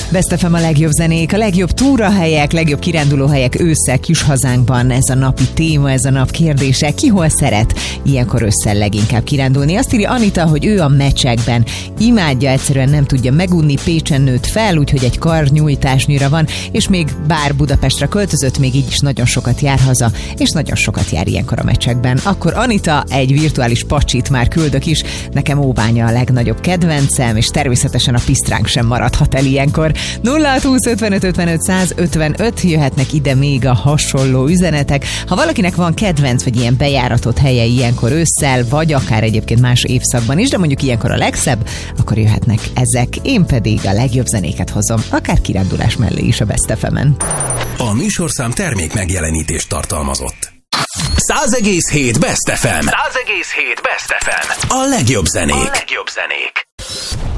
Best FM a legjobb zenék, a legjobb túrahelyek, legjobb kirándulóhelyek ősszel kis hazánkban. Ez a napi téma, ez a nap kérdése. Ki hol szeret ilyenkor ősszel leginkább kirándulni? Azt írja Anita, hogy ő a Mecsekben. Imádja, egyszerűen nem tudja megunni, Pécsen nőtt fel, úgyhogy egy karnyújtásnyira van, és még bár Budapestre költözött, még így is nagyon sokat jár haza, és nagyon sokat jár ilyenkor a Mecsekben. Akkor Anita, egy virtuális pacsit már küldök is. Nekem Óbánya a legnagyobb kedvencem, és természetesen a pisztránk sem maradhat el ilyenkor. 0620 55 55 155, jöhetnek ide még a hasonló üzenetek. Ha valakinek van kedvenc vagy ilyen bejáratott helye ilyenkor ősszel, vagy akár egyébként más évszakban is, de mondjuk ilyenkor a legszebb, akkor jöhetnek ezek. Én pedig a legjobb zenéket hozom, akár kirándulás mellé is a Best FM-en. A műsorszám termék megjelenítést tartalmazott. 100,7 Best FM. 100,7 Best FM. A legjobb zenék.